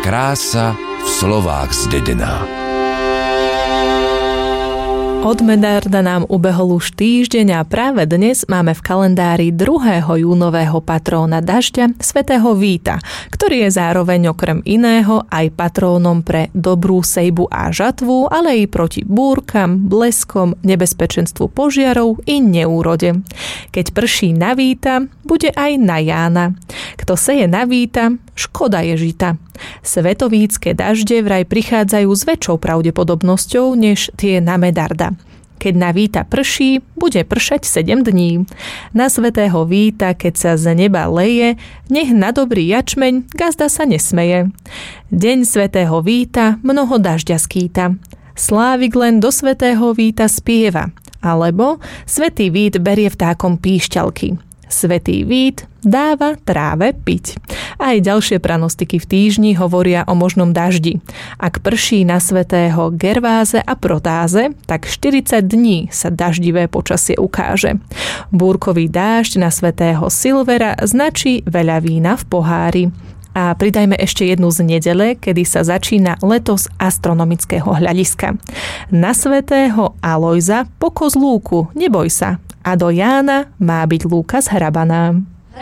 Krása v slovách zdedená. Od Medárda nám ubehol už týždeň a práve dnes máme v kalendári 2. júnového patróna dažďa, svätého Víta, ktorý je zároveň okrem iného aj patrónom pre dobrú sejbu a žatvu, ale i proti búrkam, bleskom, nebezpečenstvu požiarov i neúrode. Keď prší na Víta, bude aj na Jána. Kto seje na Víta, škoda je žita. Svetovícke dažde vraj prichádzajú s väčšou pravdepodobnosťou než tie na Medárda. Keď na Víta prší, bude pršať 7 dní. Na svätého Víta, keď sa z neba leje, nech na dobrý jačmeň gazda sa nesmeje. Deň svätého Víta mnoho dažďa skýta. Slávik len do svätého Víta spieva, alebo svätý Vít berie vtákom píšťalky. Svätý Vít dáva tráve piť. Aj ďalšie pranostiky v týždni hovoria o možnom daždi. Ak prší na svätého Gerváze a Protáze, tak 40 dní sa daždivé počasie ukáže. Búrkový dážď na svätého Silvera značí veľa vína v pohári. A pridajme ešte jednu z nedele, kedy sa začína leto z astronomického hľadiska. Na svätého Alojza pokos lúku, neboj sa. A do Jána má byť lúka zhrabaná.